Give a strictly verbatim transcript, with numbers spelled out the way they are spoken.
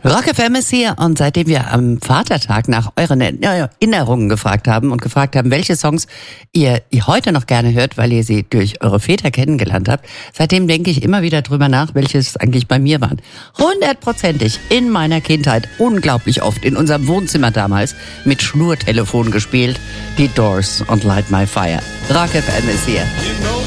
Rock F M ist hier und seitdem wir am Vatertag nach euren Erinnerungen gefragt haben und gefragt haben, welche Songs ihr, ihr heute noch gerne hört, weil ihr sie durch eure Väter kennengelernt habt, seitdem denke ich immer wieder drüber nach, welche es eigentlich bei mir waren. Hundertprozentig in meiner Kindheit, unglaublich oft in unserem Wohnzimmer damals mit Schnurtelefon gespielt, die Doors und Light My Fire. Rock F M ist hier.